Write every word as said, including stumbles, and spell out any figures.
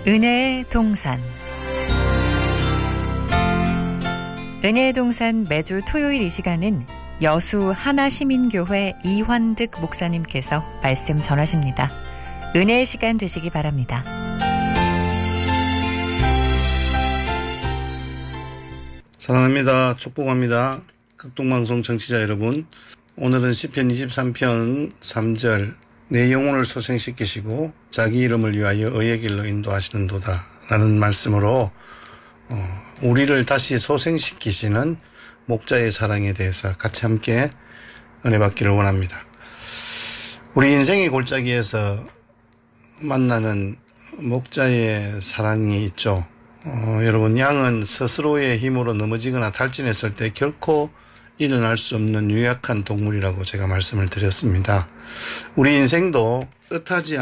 은혜의 동산. 은혜의 동산 매주 토요일 이 시간은 여수 하나시민교회 이환득 목사님께서 말씀 전하십니다. 은혜의 시간 되시기 바랍니다. 사랑합니다. 축복합니다. 극동방송 청취자 여러분, 오늘은 시편 이십삼 편 삼 절 내 영혼을 소생시키시고 자기 이름을 위하여 의의 길로 인도하시는도다 라는 말씀으로 어, 우리를 다시 소생시키시는 목자의 사랑에 대해서 같이 함께 은혜 받기를 원합니다. 우리 인생의 골짜기에서 만나는 목자의 사랑이 있죠. 어, 여러분, 양은 스스로의 힘으로 넘어지거나 탈진했을 때 결코 일어날 수 없는 유약한 동물이라고 제가 말씀을 드렸습니다. 우리 인생도 뜻하지